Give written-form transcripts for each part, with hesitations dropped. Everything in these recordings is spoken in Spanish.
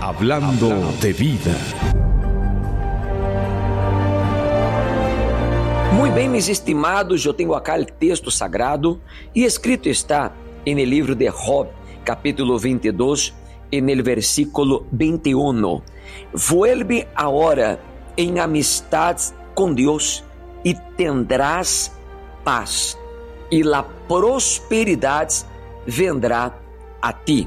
Hablando de vida. Muito bem, meus estimados, eu tenho acá o texto sagrado e escrito está no livro de Job, capítulo 22, no versículo 21. Vuelve ahora em amistad com Deus e tendrás paz, e la prosperidade vendrá a ti.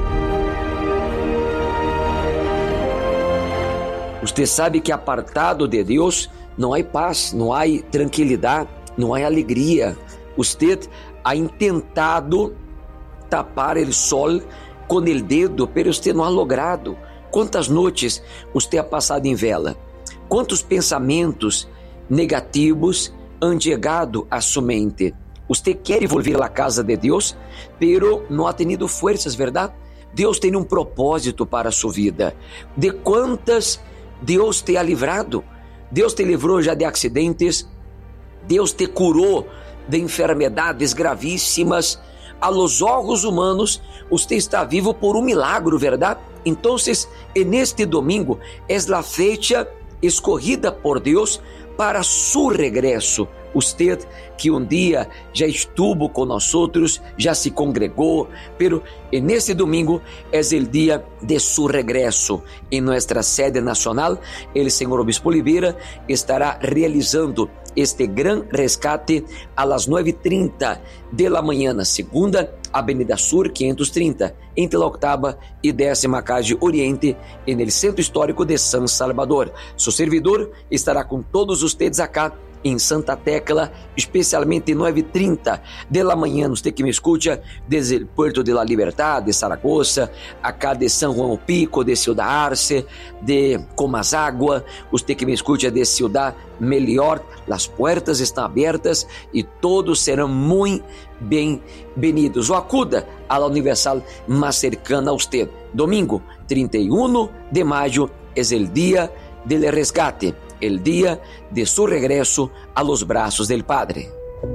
Você sabe que apartado de Deus não há paz, não há tranquilidade, não há alegria. Você ha intentado tapar o sol com o dedo, pero você não ha logrado. Quantas noites você ha passado em vela? Quantos pensamentos negativos han chegado a sua mente? Você quer voltar à casa de Deus, pero não ha tenido forças, verdade? Deus tem um propósito para a sua vida. De quantas Deus te ha livrado? Deus te livrou já de acidentes, Deus te curou de enfermidades gravíssimas. A los ojos humanos, você está vivo por um milagro, verdade? Então, neste domingo, é a fecha escorrida por Deus para su regresso. Usted que um dia já estuvo com nós outros, já se congregou, pero nesse domingo é o dia de su regresso. Em nossa sede nacional, o senhor Obispo Oliveira estará realizando este gran rescate a las 9:30 de la manhã, na segunda Avenida Sur 530, entre la octava e 10ª calle Oriente, no Centro Histórico de San Salvador. Seu servidor estará com todos ustedes acá em Santa Tecla, especialmente 9:30 de la manhã. Você que me escuta desde o Puerto de la Libertad, de Zaragoza, acá de San Juan Pico, de Ciudad Arce, de Comasagua, você que me escuta de Ciudad Melior, as portas estão abertas e todos serão muito bem-vindos. Ou acuda à Universal mais cercana a você. Domingo, 31 de maio, é o dia del resgate, el día de su regreso a los brazos del Padre.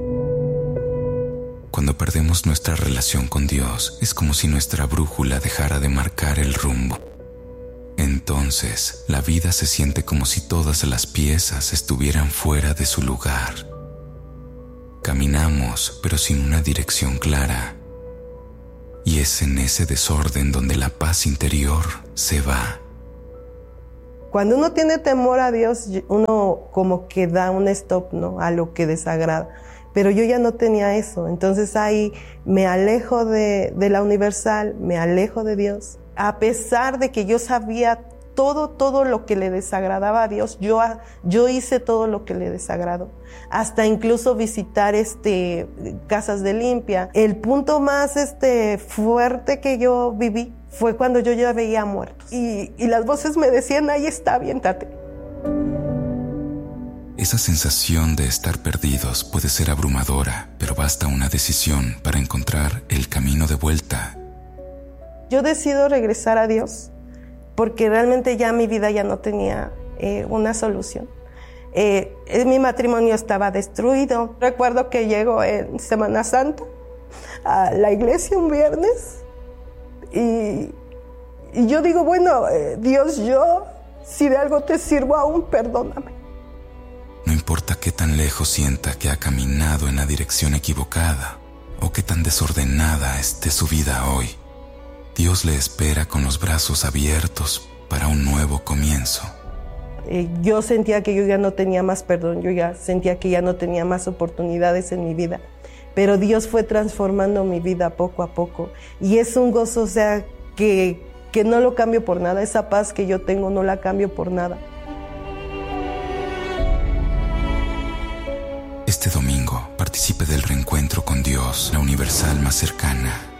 Cuando perdemos nuestra relación con Dios, es como si nuestra brújula dejara de marcar el rumbo. Entonces, la vida se siente como si todas las piezas estuvieran fuera de su lugar. Caminamos, pero sin una dirección clara. Y es en ese desorden donde la paz interior se va. Cuando uno tiene temor a Dios, uno como que da un stop, ¿no?, a lo que desagrada. Pero yo ya no tenía eso. Entonces ahí me alejo de la Universal, me alejo de Dios. A pesar de que yo sabía todo lo que le desagradaba a Dios, yo hice todo lo que le desagradó. Hasta incluso visitar casas de limpia. El punto más fuerte que yo viví fue cuando yo ya veía muertos. Y las voces me decían, ahí está, aviéntate. Esa sensación de estar perdidos puede ser abrumadora, pero basta una decisión para encontrar el camino de vuelta. Yo decido regresar a Dios porque realmente ya mi vida ya no tenía una solución. Mi matrimonio estaba destruido. Recuerdo que llego en Semana Santa a la iglesia un viernes y yo digo, bueno, Dios, yo si de algo te sirvo aún, perdóname. No importa qué tan lejos sienta que ha caminado en la dirección equivocada o qué tan desordenada esté su vida hoy, Dios le espera con los brazos abiertos para un nuevo comienzo. Yo sentía que yo ya no tenía más perdón, yo ya sentía que ya no tenía más oportunidades en mi vida, pero Dios fue transformando mi vida poco a poco y es un gozo, o sea, que no lo cambio por nada, esa paz que yo tengo no la cambio por nada. Este domingo participe del reencuentro con Dios, la Universal más cercana.